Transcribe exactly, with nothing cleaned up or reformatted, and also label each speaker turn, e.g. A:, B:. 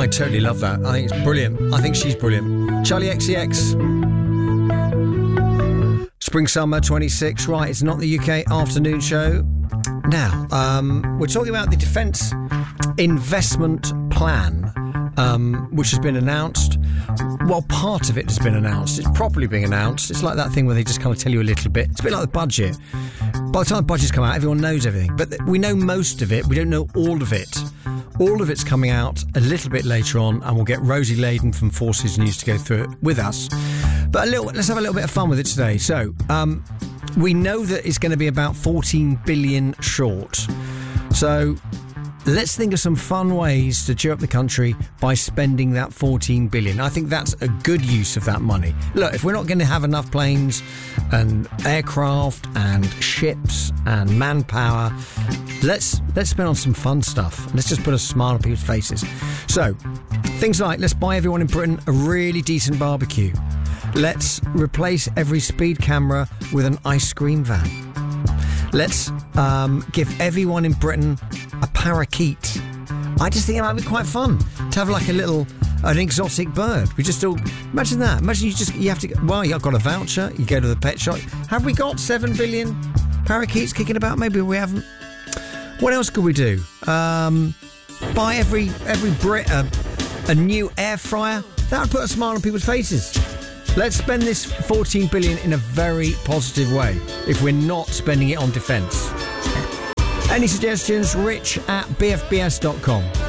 A: I totally love that. I think it's brilliant. I think she's brilliant. Charlie X C X. Spring Summer twenty-six. Right, it's not the U K afternoon show. Now, um, we're talking about the Defence Investment Plan, um, which has been announced. Well, part of it has been announced. It's properly being announced. It's like that thing where they just kind of tell you a little bit. It's a bit like the budget. By the time the budget's come out, everyone knows everything. But we know most of it. We don't know all of it. All of it's coming out a little bit later on, and we'll get Rosie Layden from Forces News to go through it with us. But a little, let's have a little bit of fun with it today. So, um, we know that it's going to be about fourteen billion short. So, let's think of some fun ways to cheer up the country by spending that fourteen billion. I think that's a good use of that money. Look, if we're not going to have enough planes and aircraft and ships and manpower, let's let's spend on some fun stuff. Let's just put a smile on people's faces. So, things like, let's buy everyone in Britain a really decent barbecue. Let's replace every speed camera with an ice cream van. Let's um, give everyone in Britain a parakeet. I just think it might be quite fun to have like a little, an exotic bird. We just all, imagine that. Imagine you just, you have to, well, you've got a voucher, you go to the pet shop. Have we got seven billion parakeets kicking about? Maybe we haven't. What else could we do? Um, buy every, every Brit a, a new air fryer. That would put a smile on people's faces. Let's spend this fourteen billion in a very positive way if we're not spending it on defence. Any suggestions? Rich at b f b s dot com.